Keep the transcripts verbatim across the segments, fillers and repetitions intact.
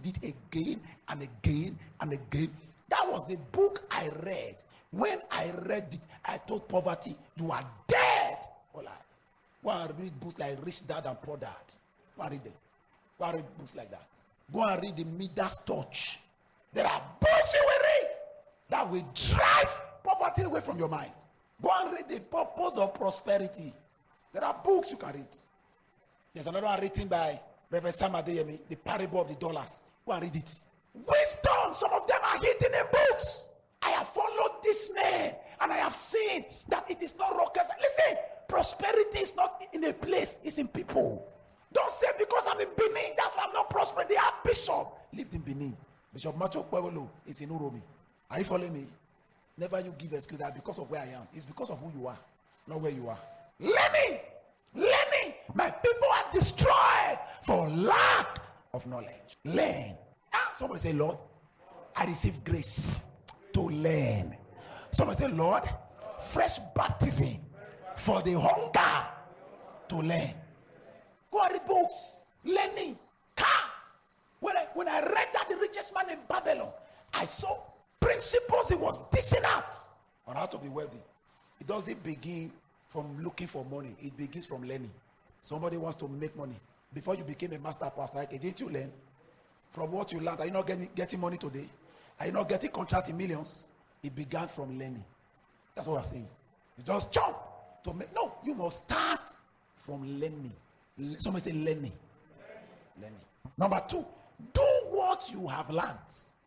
read it again and again and again. That was the book I read. When I read it, I told poverty, you are dead for life. Go and read books like Rich Dad and Poor Dad. Go and read them. Go and read books like that. Go and read the Midas Touch. There are books you will read that will drive poverty away from your mind. Go and read the purpose of prosperity. There are books you can read. There's another one written by Reverend Sam Adeyemi, The Parable of the Dollars. Go and read it. Wisdom, some of them are hidden in books. I have followed this man and I have seen that it is not rocket science. Listen, prosperity is not in a place, it's in people. Don't say because I'm in Benin, that's why I'm not prospering. They are bishop lived in Benin. Bishop Matthew Pueblo is in Uromi. Are you following me? Never you give excuse that because of where I am. It's because of who you are, not where you are. Learning, learning. My people are destroyed for lack of knowledge. Learn. Ah, somebody say, Lord, I receive grace to learn. Somebody say, Lord, fresh baptism for the hunger to learn. Go and read books. Learning. Car. When I, when I read that the richest man in Babylon, I saw principles he was dishing out on how to be wealthy. It doesn't begin from looking for money. It begins from learning. Somebody wants to make money. Before you became a master pastor, okay, didn't you learn? From what you learned, are you not getting, getting money today? Are you not getting contract in millions? It began from learning. That's what I'm saying. You just jump to make. No, you must start from learning. Somebody say learning. Learning. Number two, do what you have learned.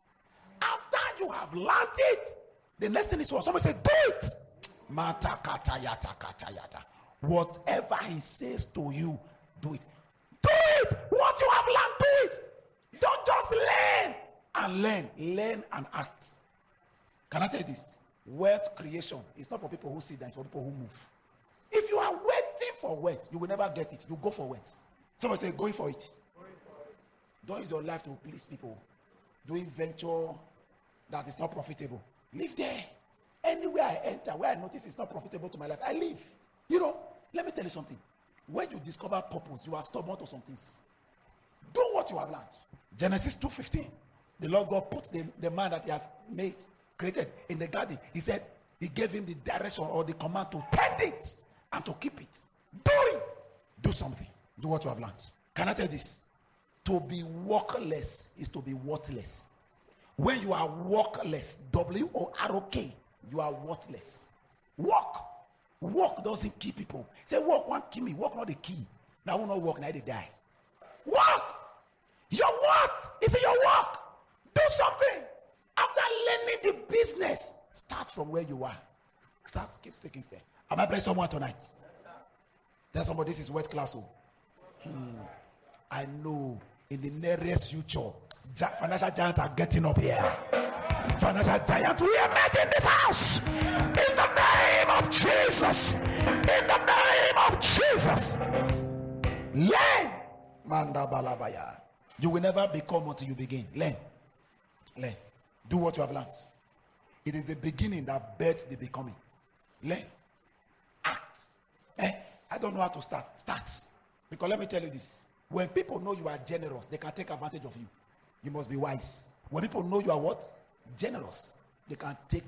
After you have learned it, the next thing is what somebody say, do it. Mata kata yata kata yata. Whatever he says to you, do it. Do it. What you have learned, do it. Don't just learn and learn. Learn and act. Can I tell you this? Wealth creation is not for people who sit down, it's for people who move. If you are waiting for wealth, you will never get it. You go for wealth. Somebody say, going for it. Don't use your life to please people. Doing venture that is not profitable. Live there. Anywhere I enter, where I notice it's not profitable to my life, I leave. You know, let me tell you something. When you discover purpose, you are stubborn to some things. Do what you have learned. Genesis two fifteen. The Lord God puts the, the man that he has made, created in the garden. He said, he gave him the direction or the command to tend it and to keep it. Do it. Do something. Do what you have learned. Can I tell you this? To be workless is to be worthless. When you are workless, W O R O K, you are worthless. Work. Work doesn't kill people. Say, work won't kill me. Work not the key. Now I will not work, now they die. Work. Your what? Is it your work? Do something. After learning the business, start from where you are. Start, keep taking steps. Am I playing someone tonight? Tell somebody this is wet class. Oh. Hmm. I know in the nearest future, financial giants are getting up here. Financial giants, we emerge in this house. In the name of Jesus. In the name of Jesus. Learn. Manda balabaya. You will never become until you begin. Learn. Learn. Do what you have learned. It is the beginning that births the becoming. Learn. Act. Eh? I don't know how to start. Start. Because let me tell you this. When people know you are generous, they can take advantage of you. You must be wise. When people know you are what? Generous. They can take.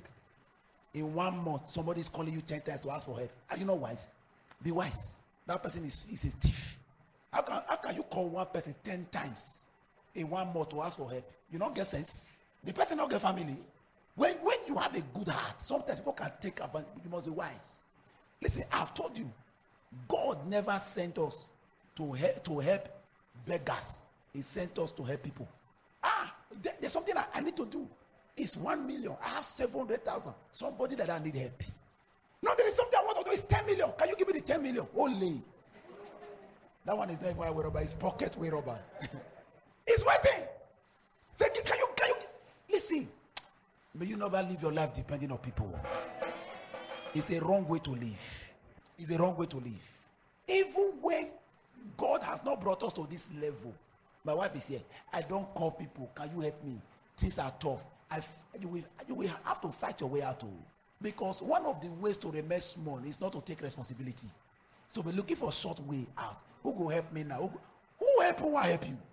In one month, somebody is calling you ten times to ask for help. Are you not wise? Be wise. That person is, is a thief. How can, how can you call one person ten times in one month to ask for help? You don't get sense. The person don't get family. When, when you have a good heart, sometimes people can take advantage. You must be wise. Listen, I've told you, God never sent us to help, to help beggars. He sent us to help people. Ah, there, there's something I, I need to do. It's one million. I have seven hundred thousand. Somebody that I need help. No, there is something I want to do. It's ten million. Can you give me the ten million? Only. That one is not even a way robber. It's pocket way robber. He's waiting. Say, can you, can you, listen. May you never live your life depending on people. It's a wrong way to live. It's a wrong way to live. Even when God has not brought us to this level. My wife is here. I don't call people. Can you help me? Things are tough. I, you, will, you will have to fight your way out. Because one of the ways to remain small is not to take responsibility. So we're looking for a short way out. Who will help me now? Who, who help? Who will help you?